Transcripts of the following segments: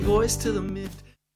Voice to the mid.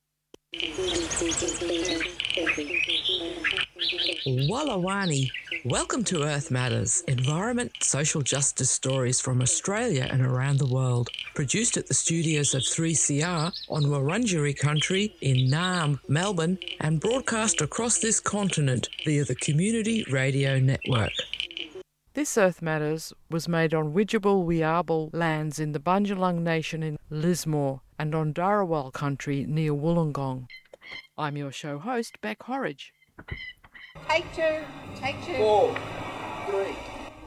Wallawani. Welcome to Earth Matters, environment, social justice stories from Australia and around the world. Produced at the studios of 3CR on Wurundjeri country in Naarm, Melbourne, and broadcast across this continent via the Community Radio Network. This Earth Matters was made on Widjabul Wiarbul lands in the Bundjalung Nation in Lismore and on Darawal country near Wollongong. I'm your show host, Beck Horridge. Take two. 4, 3.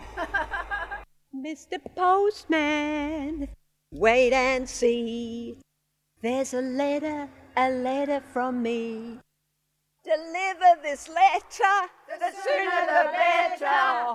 Mr. Postman, wait and see. There's a letter from me. Deliver this letter, the sooner the better.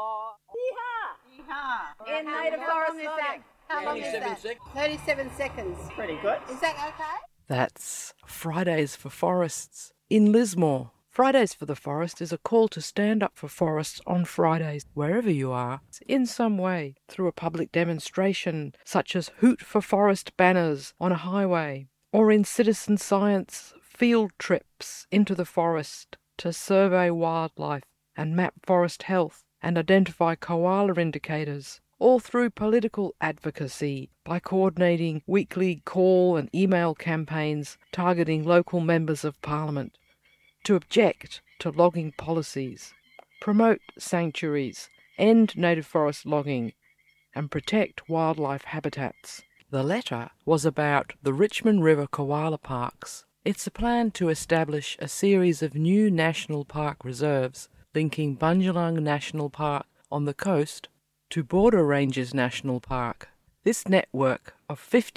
Yeehaw! In native forest song. How long is that? 37 seconds. Pretty good. Is that okay? That's Fridays for Forests in Lismore. Fridays for the Forest is a call to stand up for forests on Fridays, wherever you are, in some way, through a public demonstration, such as Hoot for Forest banners on a highway, or in citizen science field trips into the forest to survey wildlife and map forest health and identify koala indicators, or through political advocacy by coordinating weekly call and email campaigns targeting local members of Parliament to object to logging policies, promote sanctuaries, end native forest logging, and protect wildlife habitats. The letter was about the Richmond River Koala Parks. It's a plan to establish a series of new national park reserves linking Bundjalung National Park on the coast to Border Ranges National Park. This network of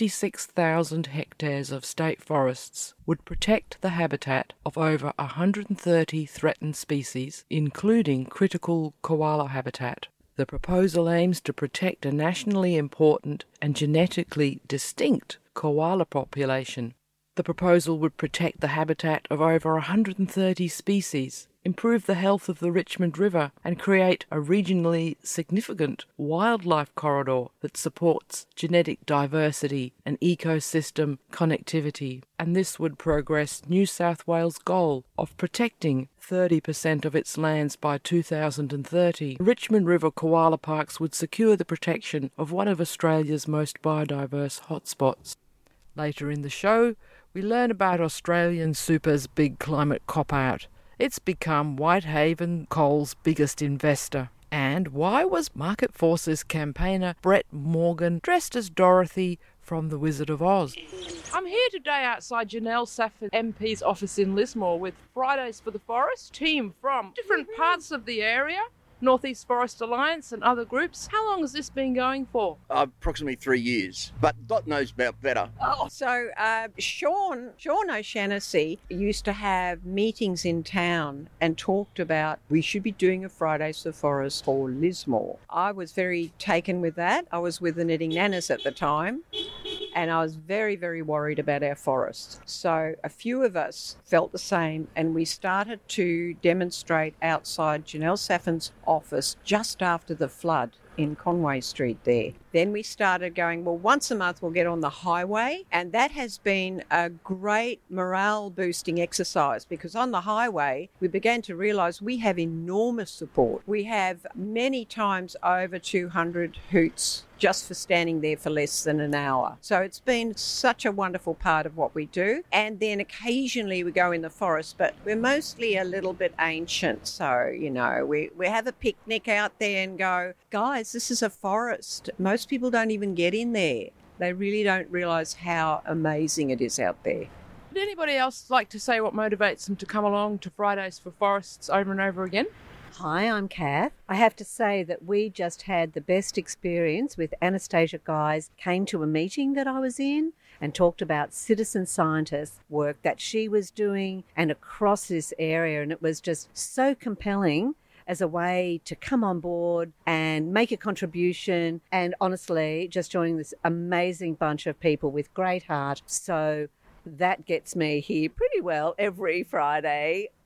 56,000 hectares of state forests would protect the habitat of over 130 threatened species, including critical koala habitat. The proposal aims to protect a nationally important and genetically distinct koala population. The proposal would protect the habitat of over 130 species, improve the health of the Richmond River, and create a regionally significant wildlife corridor that supports genetic diversity and ecosystem connectivity. And this would progress New South Wales' goal of protecting 30% of its lands by 2030. Richmond River Koala Parks would secure the protection of one of Australia's most biodiverse hotspots. Later in the show, we learn about Australian Super's big climate cop-out. It's become Whitehaven Coal's biggest investor. And why was Market Forces campaigner Brett Morgan dressed as Dorothy from The Wizard of Oz? I'm here today outside Janelle Safford MP's office in Lismore with Fridays for the Forest team from different parts of the area, North East Forest Alliance and other groups. How long has this been going for? Approximately 3 years, but Dot knows about better. So Sean O'Shannessy used to have meetings in town and talked about we should be doing a Fridays for Forest for Lismore. I was very taken with that. I was with the Knitting Nanas at the time, and I was very, very worried about our forests. So a few of us felt the same, and we started to demonstrate outside Janelle Safford's office just after the flood in Conway Street there. Then we started going, well, once a month we'll get on the highway, and that has been a great morale boosting exercise because on the highway we began to realise we have enormous support. We have many times over 200 hoots just for standing there for less than an hour. So it's been such a wonderful part of what we do. And then occasionally we go in the forest, but we're mostly a little bit ancient. So, you know, we have a picnic out there and go, guys, this is a forest. Most people don't even get in there. They really don't realise how amazing it is out there. Would anybody else like to say what motivates them to come along to Fridays for Forests over and over again? Hi, I'm Kath. I have to say that we just had the best experience with Anastasia Guys came to a meeting that I was in and talked about citizen scientist work that she was doing and across this area, and it was just so compelling as a way to come on board and make a contribution and honestly just joining this amazing bunch of people with great heart. So that gets me here pretty well every Friday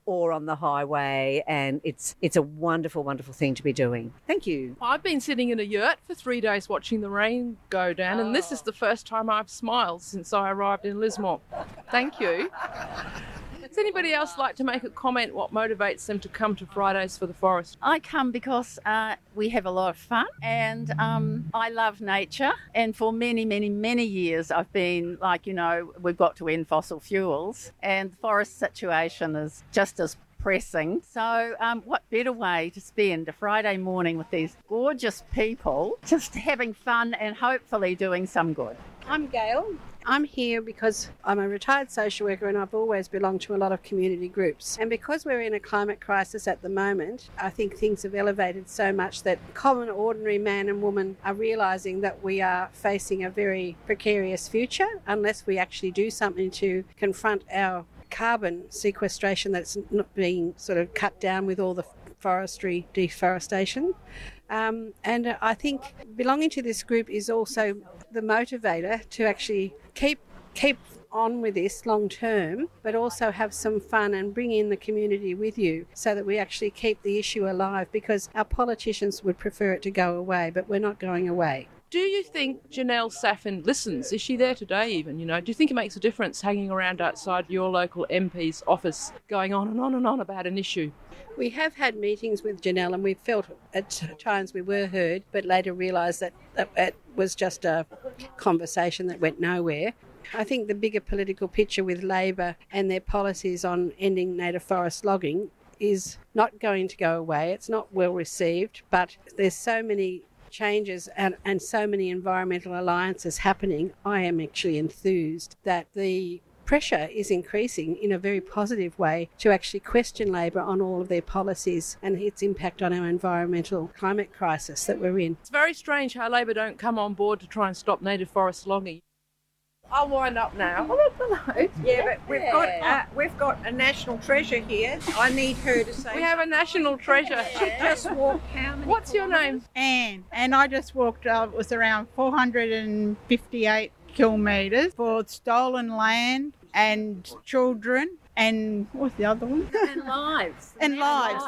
or on the highway, and it's a wonderful, wonderful thing to be doing. Thank you. I've been sitting in a yurt for 3 days watching the rain go down, and this is the first time I've smiled since I arrived in Lismore. Thank you. Does anybody else like to make a comment what motivates them to come to Fridays for the Forest? I come because we have a lot of fun, and I love nature, and for many, many, many years I've been we've got to end fossil fuels, and the forest situation is just as pressing. So what better way to spend a Friday morning with these gorgeous people, just having fun and hopefully doing some good. I'm Gail. I'm here because I'm a retired social worker and I've always belonged to a lot of community groups. And because we're in a climate crisis at the moment, I think things have elevated so much that common, ordinary man and woman are realising that we are facing a very precarious future unless we actually do something to confront our carbon sequestration that's not being sort of cut down with all the forestry deforestation. And I think belonging to this group is also the motivator to actually keep on with this long term, but also have some fun and bring in the community with you so that we actually keep the issue alive, because our politicians would prefer it to go away, but we're not going away. Do you think Janelle Saffin listens? Is she there today even? Do you think it makes a difference hanging around outside your local MP's office going on and on about an issue? We have had meetings with Janelle and we felt at times we were heard, but later realised that it was just a conversation that went nowhere. I think the bigger political picture with Labor and their policies on ending native forest logging is not going to go away. It's not well received, but there's so many changes and so many environmental alliances happening. I am actually enthused that the pressure is increasing in a very positive way to actually question Labor on all of their policies and its impact on our environmental climate crisis that we're in. It's very strange how Labor don't come on board to try and stop native forest logging. I'll wind up now. Yeah, but we've got a national treasure here. I need her to say. We have a national treasure. She just walked how many? What's your name? Anne. And I just walked, it was around 458 kilometres for stolen land and children. And what's the other one? And lives. And lives.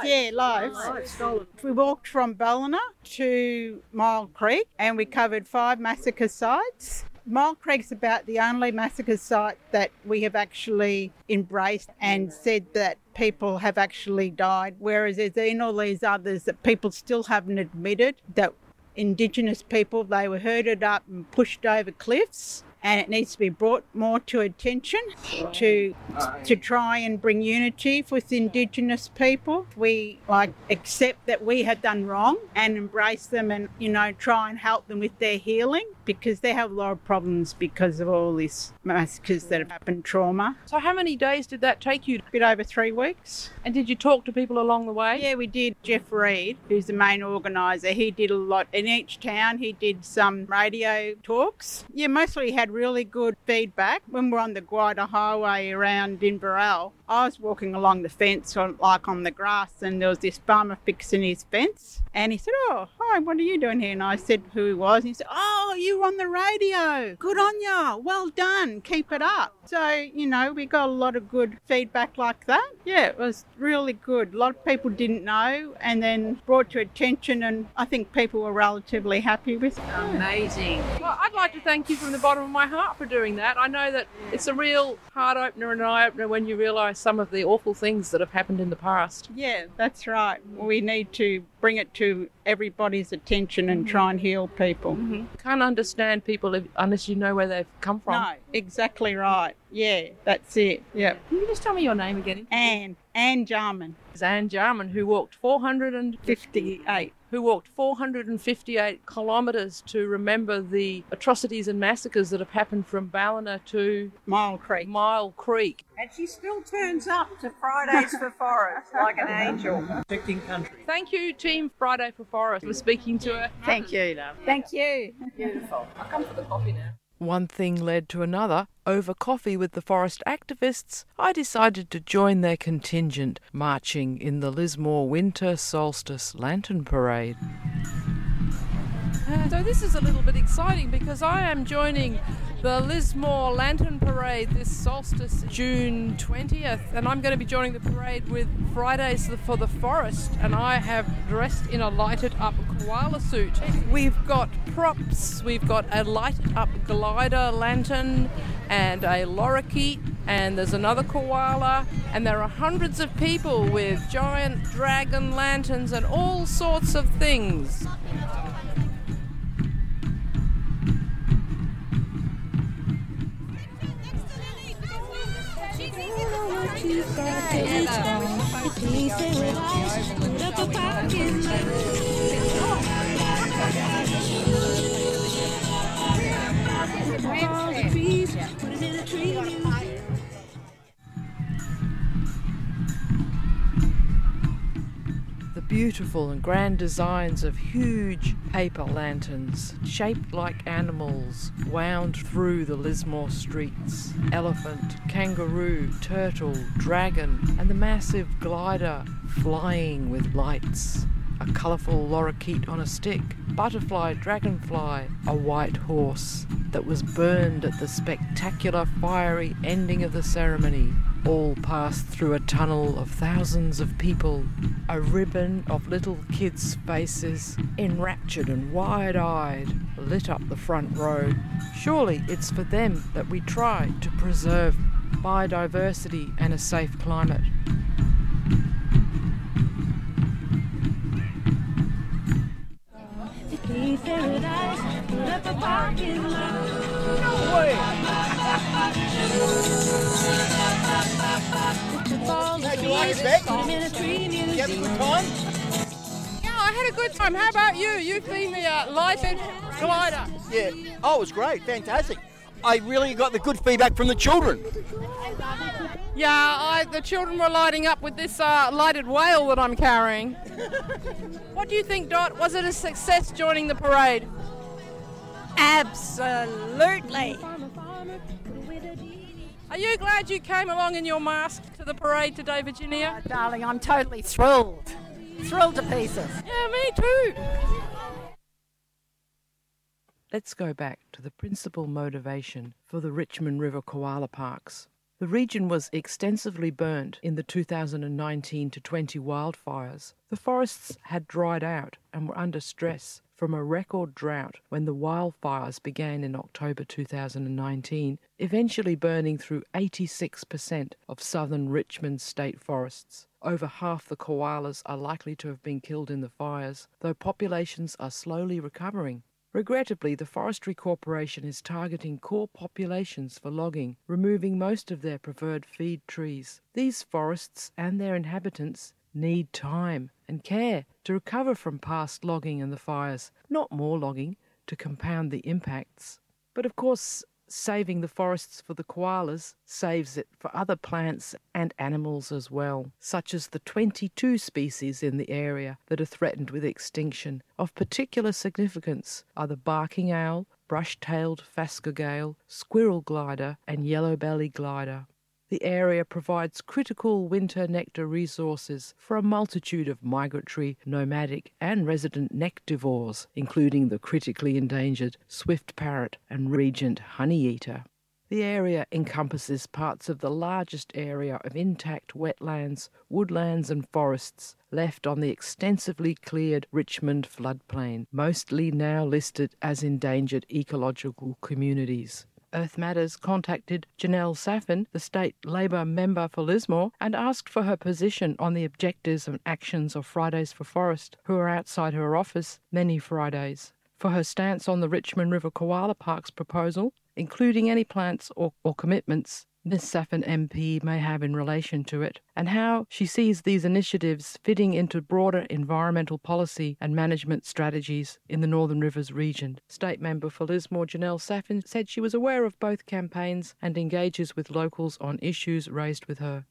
We walked from Ballina to Mile Creek and we covered 5 massacre sites. Mile Creek's about the only massacre site that we have actually embraced and said that people have actually died, whereas there's been all these others that people still haven't admitted that Indigenous people, they were herded up and pushed over cliffs. And it needs to be brought more to attention to try and bring unity with Indigenous people. We accept that we have done wrong and embrace them and, try and help them with their healing, because they have a lot of problems because of all these massacres that have happened, trauma. So how many days did that take you? A bit over 3 weeks. And did you talk to people along the way? Yeah, we did. Jeff Reed, who's the main organiser, he did a lot. In each town, he did some radio talks. Yeah, mostly he had really good feedback. When we're on the Guida Highway around Inverell, I was walking along the fence on the grass, and there was this farmer fixing his fence, and he said, "Oh, hi, what are you doing here?" And I said who he was, and he said, "Oh, you were on the radio. Good on ya. Well done. Keep it up." So, we got a lot of good feedback like that. Yeah, it was really good. A lot of people didn't know, and then brought to attention, and I think people were relatively happy with it. Amazing. Well, I'd like to thank you from the bottom of my heart for doing that. I know that it's a real heart opener and an eye opener when you realise some of the awful things that have happened in the past. Yeah, that's right. We need to bring it to everybody's attention and try and heal people. Mm-hmm. Can't understand people unless you know where they've come from. No, exactly right. Yeah, that's it. Yeah. Can you just tell me your name again? Anne Jarman. It's Anne Jarman, who walked 458. Who walked 458 kilometres to remember the atrocities and massacres that have happened from Ballina to Mile Creek. And she still turns up to Fridays for Forest like an angel. Protecting country. Thank you, Team Friday for Forest, for speaking to her. Thank you, love. Thank you. Beautiful. I'll come for the coffee now. One thing led to another. Over coffee with the forest activists, I decided to join their contingent marching in the Lismore Winter Solstice Lantern Parade. So this is a little bit exciting because I am joining the Lismore Lantern Parade this solstice, June 20th, and I'm going to be joining the parade with Fridays for the Forest, and I have dressed in a lighted up koala suit. We've got props, we've got a lighted up glider lantern and a lorikeet, and there's another koala, and there are hundreds of people with giant dragon lanterns and all sorts of things. The beautiful and grand designs of huge paper lanterns, shaped like animals, wound through the Lismore streets. Elephant, kangaroo, turtle, dragon, and the massive glider flying with lights. A colourful lorikeet on a stick, butterfly, dragonfly, a white horse that was burned at the spectacular fiery ending of the ceremony, all passed through a tunnel of thousands of people. A ribbon of little kids' faces, enraptured and wide-eyed, lit up the front row. Surely it's for them that we try to preserve biodiversity and a safe climate. No way! How'd you like it, Beck? You have a good time? Yeah, I had a good time. How about you? You've been the lighted glider. Yeah. Oh, it was great. Fantastic. I really got the good feedback from the children. Yeah, the children were lighting up with this lighted whale that I'm carrying. What do you think, Dot? Was it a success joining the parade? Absolutely. Are you glad you came along in your mask to the parade today, Virginia? Oh, darling, I'm totally thrilled. Thrilled to pieces. Yeah, me too. Let's go back to the principal motivation for the Richmond River Koala Parks. The region was extensively burnt in the 2019-20 wildfires. The forests had dried out and were under stress from a record drought when the wildfires began in October 2019, eventually burning through 86% of southern Richmond state forests. Over half the koalas are likely to have been killed in the fires, though populations are slowly recovering. Regrettably, the Forestry Corporation is targeting core populations for logging, removing most of their preferred feed trees. These forests and their inhabitants need time and care to recover from past logging and the fires, not more logging to compound the impacts. But of course, saving the forests for the koalas saves it for other plants and animals as well, such as the 22 species in the area that are threatened with extinction. Of particular significance are the barking owl, brush-tailed phascogale, squirrel glider, and yellow-belly glider. The area provides critical winter nectar resources for a multitude of migratory, nomadic and resident nectivores, including the critically endangered swift parrot and regent honeyeater. The area encompasses parts of the largest area of intact wetlands, woodlands and forests left on the extensively cleared Richmond floodplain, mostly now listed as endangered ecological communities. Earth Matters contacted Janelle Saffin, the state Labor member for Lismore, and asked for her position on the objectives and actions of Fridays for Forest, who are outside her office many Fridays, for her stance on the Richmond River Koala Parks proposal, including any plans or commitments Ms. Saffin MP may have in relation to it, and how she sees these initiatives fitting into broader environmental policy and management strategies in the Northern Rivers region. State member for Lismore Janelle Saffin said she was aware of both campaigns and engages with locals on issues raised with her.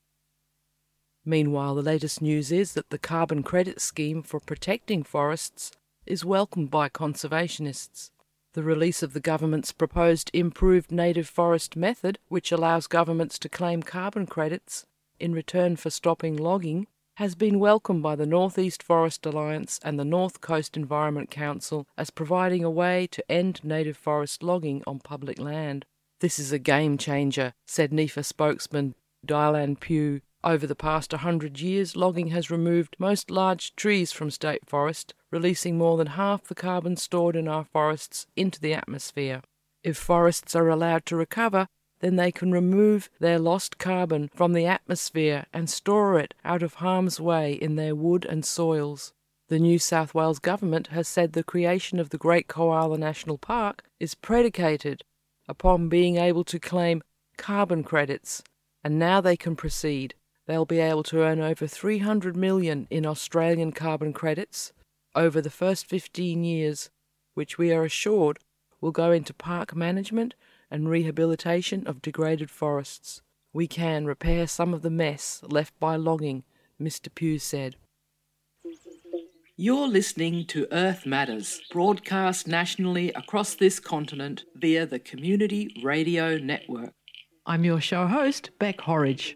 Meanwhile, the latest news is that the carbon credit scheme for protecting forests is welcomed by conservationists. The release of the government's proposed improved native forest method, which allows governments to claim carbon credits in return for stopping logging, has been welcomed by the North East Forest Alliance and the North Coast Environment Council as providing a way to end native forest logging on public land. This is a game changer, said NEFA spokesman Dylan Pugh. Over the past 100 years, logging has removed most large trees from state forest, releasing more than half the carbon stored in our forests into the atmosphere. If forests are allowed to recover, then they can remove their lost carbon from the atmosphere and store it out of harm's way in their wood and soils. The New South Wales government has said the creation of the Great Koala National Park is predicated upon being able to claim carbon credits, and now they can proceed. They'll be able to earn over 300 million in Australian carbon credits over the first 15 years, which we are assured will go into park management and rehabilitation of degraded forests. We can repair some of the mess left by logging, Mr. Pugh said. You're listening to Earth Matters, broadcast nationally across this continent via the Community Radio Network. I'm your show host, Beck Horridge.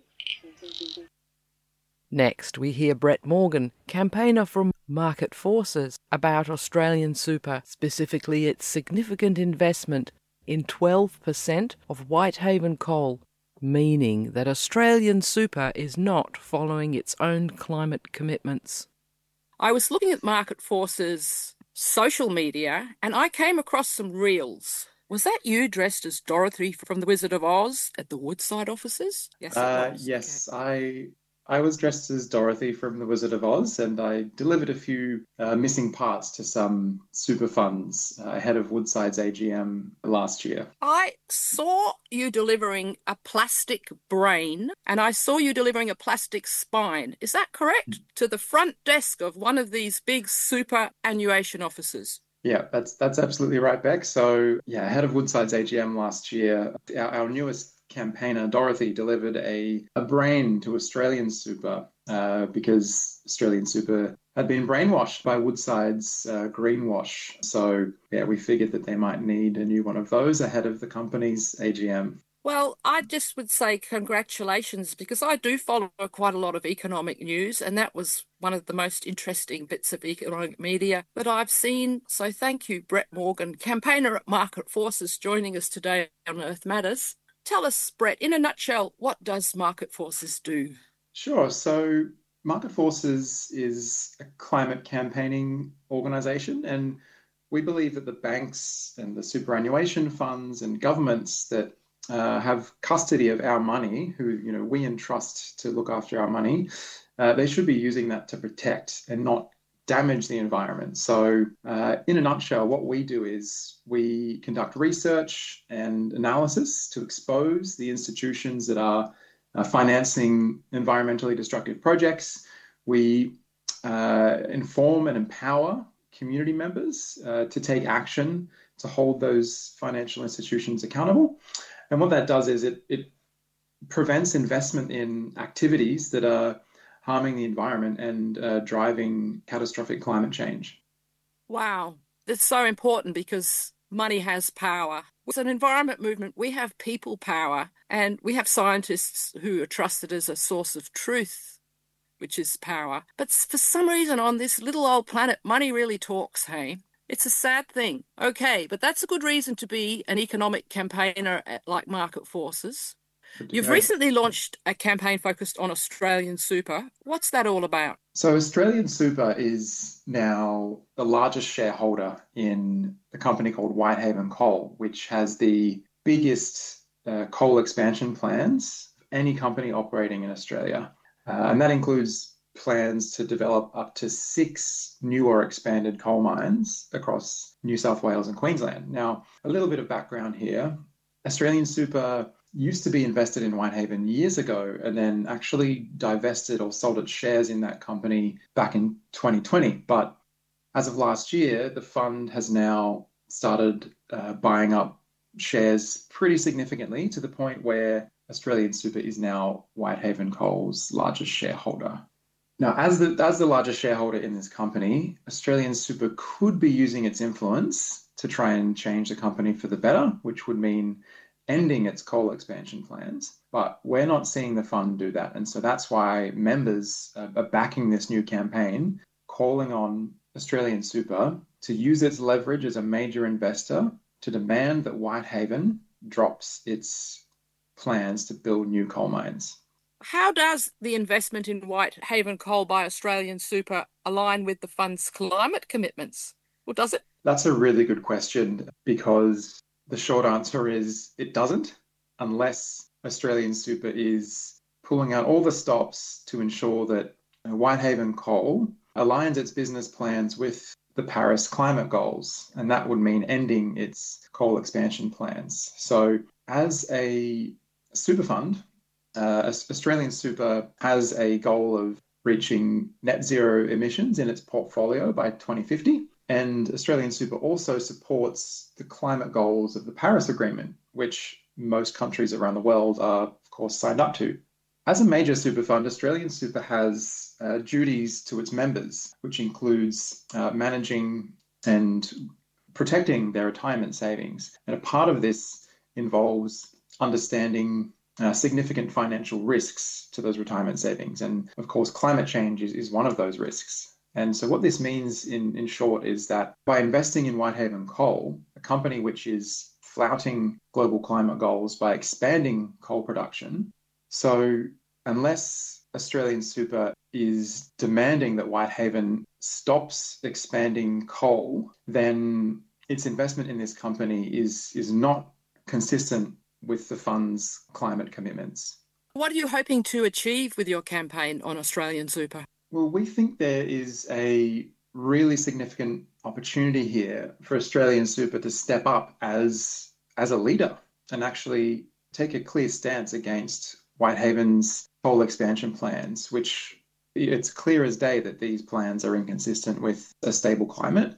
Next, we hear Brett Morgan, campaigner from Market Forces, about Australian Super, specifically its significant investment in 12% of Whitehaven coal, meaning that Australian Super is not following its own climate commitments. I was looking at Market Forces' social media and I came across some reels. Was that you dressed as Dorothy from The Wizard of Oz at the Woodside offices? Yes, it was. Yes, okay. I was dressed as Dorothy from The Wizard of Oz, and I delivered a few missing parts to some super funds ahead of Woodside's AGM last year. I saw you delivering a plastic brain, and I saw you delivering a plastic spine. Is that correct? To the front desk of one of these big superannuation offices. Yeah, that's absolutely right, Beck. So, ahead of Woodside's AGM last year, our newest campaigner, Dorothy, delivered a brain to Australian Super because Australian Super had been brainwashed by Woodside's greenwash. So, we figured that they might need a new one of those ahead of the company's AGM. Well, I just would say congratulations, because I do follow quite a lot of economic news, and that was one of the most interesting bits of economic media that I've seen. So thank you, Brett Morgan, campaigner at Market Forces, joining us today on Earth Matters. Tell us, Brett, in a nutshell, what does Market Forces do? Sure. So Market Forces is a climate campaigning organisation, and we believe that the banks and the superannuation funds and governments that have custody of our money, who we entrust to look after our money, they should be using that to protect and not damage the environment. So in a nutshell, what we do is we conduct research and analysis to expose the institutions that are financing environmentally destructive projects. We inform and empower community members to take action to hold those financial institutions accountable. And what that does is it prevents investment in activities that are harming the environment and driving catastrophic climate change. Wow, that's so important, because money has power. As an environment movement, we have people power, and we have scientists who are trusted as a source of truth, which is power. But for some reason on this little old planet, money really talks, hey? It's a sad thing. Okay, but that's a good reason to be an economic campaigner like Market Forces. You've recently launched a campaign focused on Australian Super. What's that all about? So Australian Super is now the largest shareholder in a company called Whitehaven Coal, which has the biggest coal expansion plans of any company operating in Australia. And that includes plans to develop up to 6 new or expanded coal mines across New South Wales and Queensland. Now, a little bit of background here. Australian Super used to be invested in Whitehaven years ago and then actually divested or sold its shares in that company back in 2020. But as of last year, the fund has now started buying up shares pretty significantly, to the point where Australian Super is now Whitehaven Coal's largest shareholder. Now, as the largest shareholder in this company, Australian Super could be using its influence to try and change the company for the better, which would mean ending its coal expansion plans. But we're not seeing the fund do that. And so that's why members are backing this new campaign, calling on Australian Super to use its leverage as a major investor to demand that Whitehaven drops its plans to build new coal mines. How does the investment in Whitehaven Coal by Australian Super align with the fund's climate commitments? Or does it? That's a really good question, because the short answer is it doesn't, unless Australian Super is pulling out all the stops to ensure that Whitehaven Coal aligns its business plans with the Paris climate goals, and that would mean ending its coal expansion plans. So as a super fund, Australian Super has a goal of reaching net zero emissions in its portfolio by 2050. And Australian Super also supports the climate goals of the Paris Agreement, which most countries around the world are, of course, signed up to. As a major super fund, Australian Super has duties to its members, which includes managing and protecting their retirement savings. And a part of this involves understanding significant financial risks to those retirement savings. And of course, climate change is one of those risks. And so what this means in short is that by investing in Whitehaven Coal, a company which is flouting global climate goals by expanding coal production, so unless Australian Super is demanding that Whitehaven stops expanding coal, then its investment in this company is not consistent with the fund's climate commitments. What are you hoping to achieve with your campaign on Australian Super? Well, we think there is a really significant opportunity here for Australian Super to step up as a leader and actually take a clear stance against Whitehaven's coal expansion plans, which it's clear as day that these plans are inconsistent with a stable climate.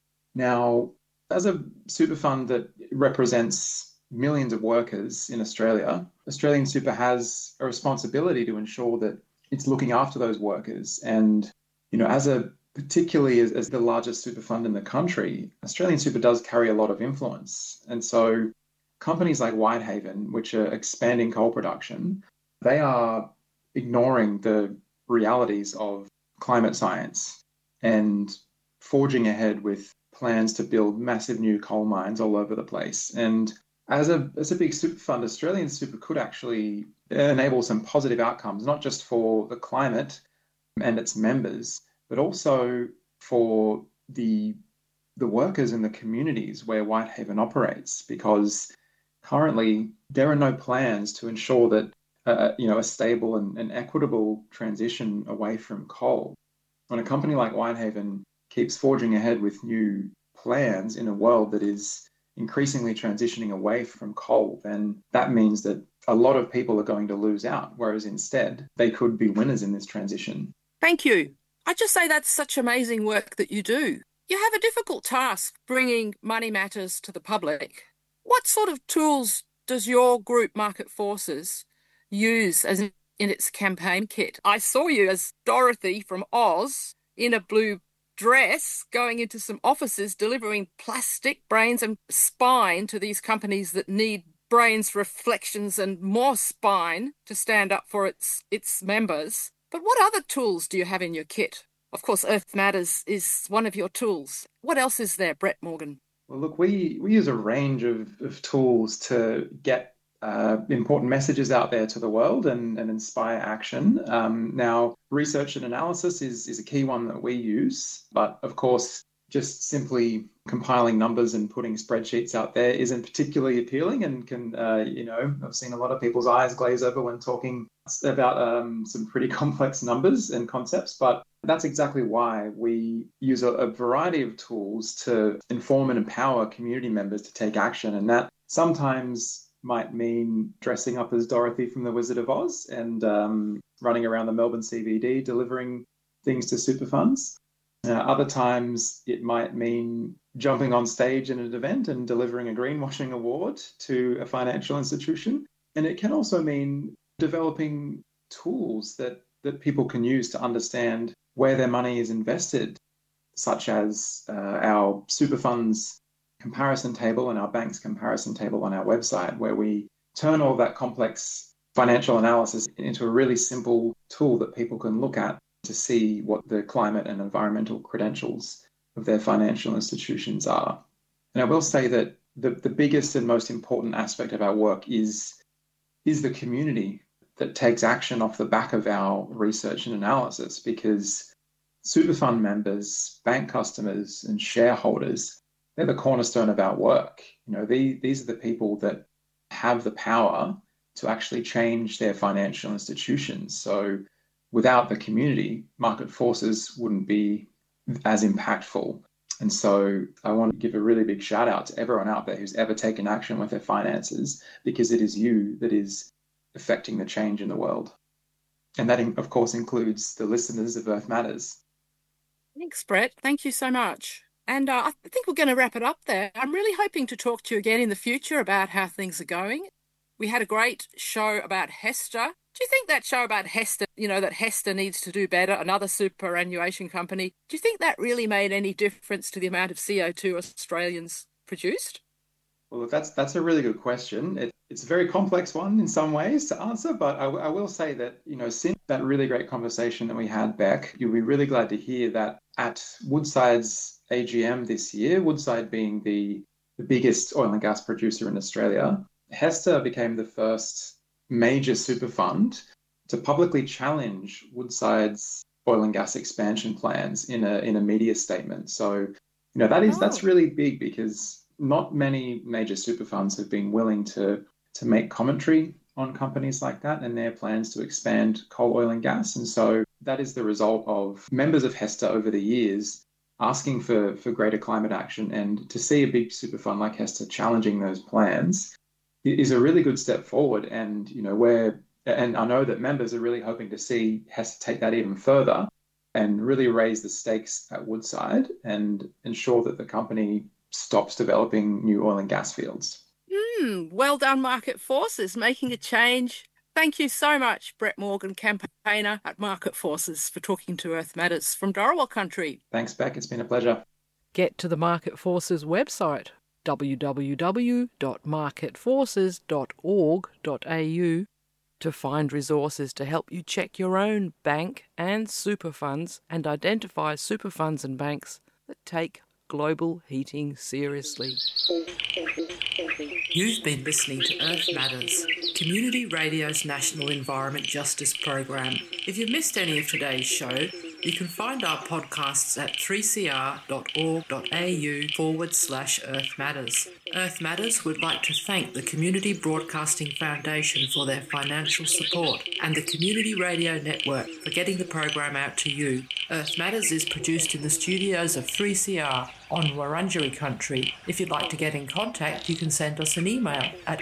Now, as a super fund that represents millions of workers in Australia, Australian Super has a responsibility to ensure that it's looking after those workers. And, particularly as the largest super fund in the country, Australian Super does carry a lot of influence. And so companies like Whitehaven, which are expanding coal production, they are ignoring the realities of climate science and forging ahead with plans to build massive new coal mines all over the place. And as a big super fund, Australian Super could actually enable some positive outcomes, not just for the climate and its members, but also for the workers in the communities where Whitehaven operates, because currently there are no plans to ensure that a stable and equitable transition away from coal. When a company like Whitehaven keeps forging ahead with new plans in a world that is increasingly transitioning away from coal, then that means that a lot of people are going to lose out, whereas instead they could be winners in this transition. Thank you. I just say that's such amazing work that you do. You have a difficult task bringing money matters to the public. What sort of tools does your group Market Forces use in its campaign kit? I saw you as Dorothy from Oz in a blue dress going into some offices delivering plastic brains and spine to these companies that need brains, reflections and more spine to stand up for its members. But what other tools do you have in your kit? Of course, Earth Matters is one of your tools. What else is there, Brett Morgan? Well, look, we use a range of tools to get important messages out there to the world and inspire action. Now, research and analysis is a key one that we use, but of course, just simply compiling numbers and putting spreadsheets out there isn't particularly appealing and can, I've seen a lot of people's eyes glaze over when talking about some pretty complex numbers and concepts, but that's exactly why we use a variety of tools to inform and empower community members to take action. And that sometimes might mean dressing up as Dorothy from The Wizard of Oz and running around the Melbourne CBD delivering things to super funds. Other times it might mean jumping on stage in an event and delivering a greenwashing award to a financial institution. And it can also mean developing tools that people can use to understand where their money is invested, such as our super funds comparison table and our bank's comparison table on our website, where we turn all that complex financial analysis into a really simple tool that people can look at to see what the climate and environmental credentials of their financial institutions are. And I will say that the biggest and most important aspect of our work is the community that takes action off the back of our research and analysis, because super fund members, bank customers, and shareholders, they're the cornerstone of our work. These are the people that have the power to actually change their financial institutions. So without the community, market forces wouldn't be as impactful. And so I want to give a really big shout out to everyone out there who's ever taken action with their finances, because it is you that is affecting the change in the world. And that, of course, includes the listeners of Earth Matters. Thanks, Brett. Thank you so much. And I think we're going to wrap it up there. I'm really hoping to talk to you again in the future about how things are going. We had a great show about HESTA. Do you think that show about HESTA, that HESTA needs to do better, another superannuation company, do you think that really made any difference to the amount of CO2 Australians produced? Well, that's a really good question. It's a very complex one in some ways to answer, but I will say that, since that really great conversation that we had, Beck, you'll be really glad to hear that at Woodside's AGM this year, Woodside being the biggest oil and gas producer in Australia, HESTA became the first major super fund to publicly challenge Woodside's oil and gas expansion plans in a media statement. So, that's really big, because not many major super funds have been willing to make commentary on companies like that and their plans to expand coal, oil and gas. And so that is the result of members of HESTA over the years asking for greater climate action, and to see a big super fund like HESTA challenging those plans is a really good step forward. And, and I know that members are really hoping to see HESTA take that even further and really raise the stakes at Woodside and ensure that the company stops developing new oil and gas fields. Well done, Market Forces, making a change. Thank you so much, Brett Morgan, campaigner at Market Forces, for talking to Earth Matters from Dharawal country. Thanks, Beck. It's been a pleasure. Get to the Market Forces website, www.marketforces.org.au, to find resources to help you check your own bank and super funds and identify super funds and banks that take global heating seriously. You've been listening to Earth Matters, Community Radio's National Environment Justice Program. If you missed any of today's show, you can find our podcasts at 3cr.org.au/Earth Matters. Earth Matters would like to thank the Community Broadcasting Foundation for their financial support and the Community Radio Network for getting the program out to you. Earth Matters is produced in the studios of 3CR on Wurundjeri country. If you'd like to get in contact, you can send us an email at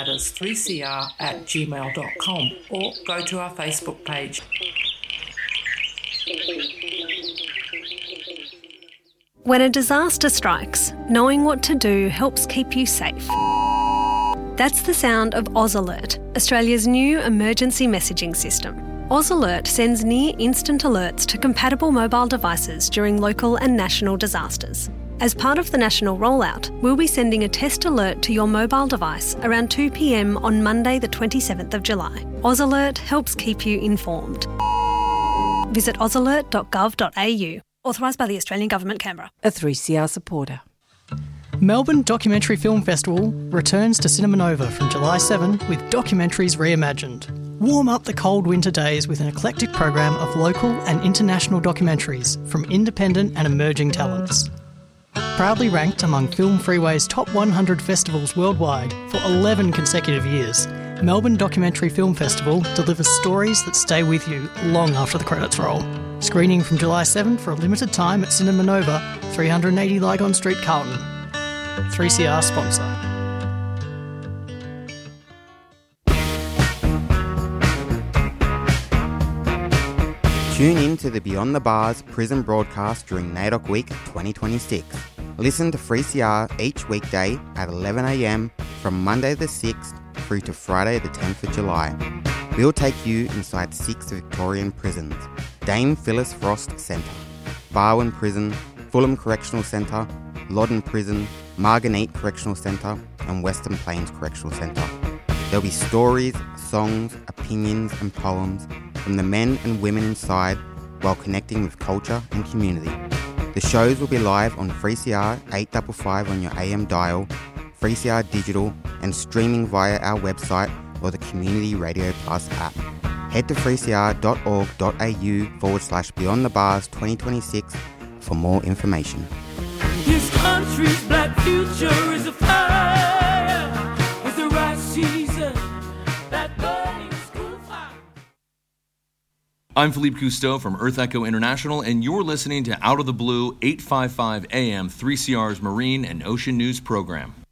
earthmatters3cr@gmail.com or go to our Facebook page. When a disaster strikes, knowing what to do helps keep you safe. That's the sound of AusAlert, Australia's new emergency messaging system. AusAlert sends near-instant alerts to compatible mobile devices during local and national disasters. As part of the national rollout, we'll be sending a test alert to your mobile device around 2 p.m. on Monday the 27th of July. AusAlert helps keep you informed. Visit ausalert.gov.au. Authorised by the Australian Government, Canberra. A 3CR supporter. Melbourne Documentary Film Festival returns to Cinema Nova from July 7 with Documentaries Reimagined. Warm up the cold winter days with an eclectic program of local and international documentaries from independent and emerging talents. Proudly ranked among Film Freeway's top 100 festivals worldwide for 11 consecutive years, Melbourne Documentary Film Festival delivers stories that stay with you long after the credits roll. Screening from July 7 for a limited time at Cinema Nova, 380 Lygon Street, Carlton. 3CR sponsor. Tune in to the Beyond the Bars prison broadcast during NAIDOC Week 2026. Listen to 3CR each weekday at 11 a.m. from Monday the 6th through to Friday the 10th of July. We'll take you inside 6 Victorian prisons: Dame Phyllis Frost Centre, Barwon Prison, Fulham Correctional Centre, Loddon Prison, Margate Correctional Centre and Western Plains Correctional Centre. There'll be stories, songs, opinions and poems from the men and women inside while connecting with culture and community. The shows will be live on 3CR 855 on your AM dial, 3CR Digital, and streaming via our website or the Community Radio Plus app. Head to 3cr.org.au/Beyond the Bars 2026 for more information. This country's black future is a fire. It's the right season. That burning school fire. I'm Philippe Cousteau from Earth Echo International, and you're listening to Out of the Blue 855 AM 3CR's Marine and Ocean News program.